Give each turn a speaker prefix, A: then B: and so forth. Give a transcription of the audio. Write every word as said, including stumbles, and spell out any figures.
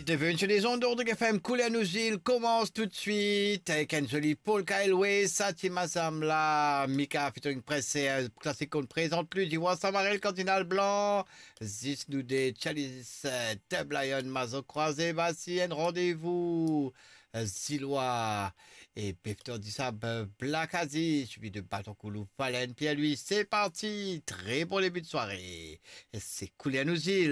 A: Bienvenue sur les ondes d'Ordre F M. Coulé à nous îles commence tout de suite avec un joli Paul Kaelwe, Satima Samla, Mika featuring pressé, classique qu'on ne présente plus, Diwa Samarel, Cardinal Blanc, Zis Noudé, Chalice, Teb Lion, Mazo Croisé, Bassien, rendez-vous, Zilois, et Peftor Dissab, Black Aziz, suivi de Bâton Koulou, Falen, Pierre lui, c'est parti, très bon début de soirée, c'est Coulé à nous îles.